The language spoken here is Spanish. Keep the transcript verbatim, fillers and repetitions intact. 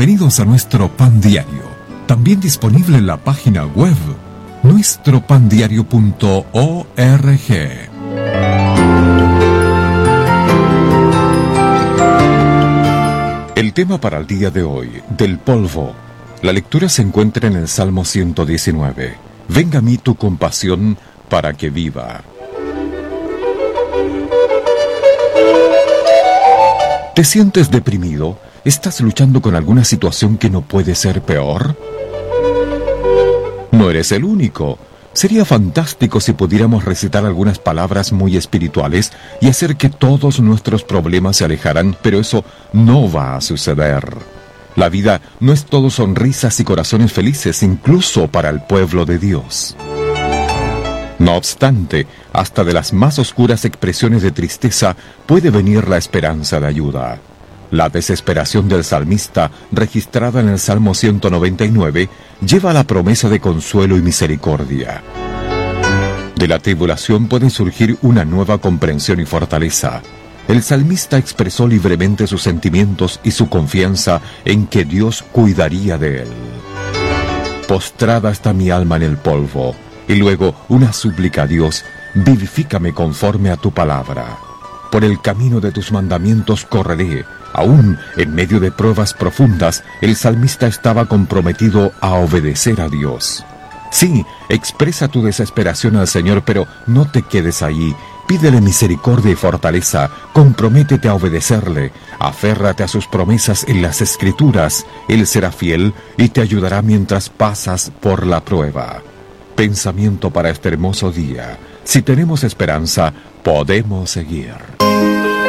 Bienvenidos a nuestro Pan Diario, también disponible en la página web nuestro pan diario punto org. El tema para el día de hoy, del polvo. La lectura se encuentra en el Salmo ciento diecinueve. Venga a mí tu compasión para que viva. ¿Te sientes deprimido? ¿Estás luchando con alguna situación que no puede ser peor? No eres el único. Sería fantástico si pudiéramos recitar algunas palabras muy espirituales y hacer que todos nuestros problemas se alejaran, pero eso no va a suceder. La vida no es todo sonrisas y corazones felices, incluso para el pueblo de Dios. No obstante, hasta de las más oscuras expresiones de tristeza puede venir la esperanza de ayuda. La desesperación del salmista, registrada en el Salmo ciento noventa y nueve, lleva la promesa de consuelo y misericordia. De la tribulación puede surgir una nueva comprensión y fortaleza. El salmista expresó libremente sus sentimientos y su confianza en que Dios cuidaría de él. Postrada está mi alma en el polvo, y luego una súplica a Dios: vivifícame conforme a tu palabra. Por el camino de tus mandamientos correré. Aún en medio de pruebas profundas, el salmista estaba comprometido a obedecer a Dios. Sí, expresa tu desesperación al Señor, pero no te quedes ahí. Pídele misericordia y fortaleza, comprométete a obedecerle, aférrate a sus promesas en las Escrituras. Él será fiel y te ayudará mientras pasas por la prueba. Pensamiento para este hermoso día: si tenemos esperanza, podemos seguir.